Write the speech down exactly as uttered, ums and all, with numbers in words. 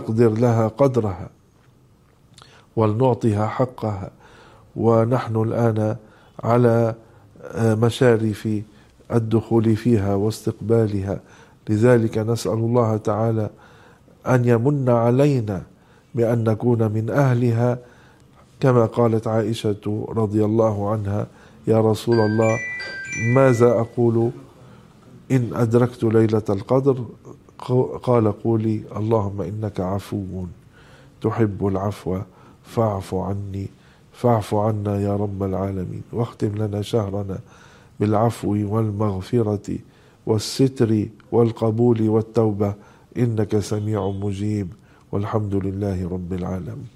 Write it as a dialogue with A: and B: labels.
A: ونقدر لها قدرها ولنعطيها حقها. ونحن الآن على مشارف الدخول فيها واستقبالها، لذلك نسأل الله تعالى أن يمن علينا بأن نكون من أهلها، كما قالت عائشة رضي الله عنها: يا رسول الله ماذا أقول إن أدركت ليلة القدر؟ قال: قولي اللهم إنك عفو تحب العفو فاعف عني فاعف عنا يا رب العالمين. واختم لنا شهرنا بالعفو والمغفرة والستر والقبول والتوبة، إنك سميع مجيب، والحمد لله رب العالمين.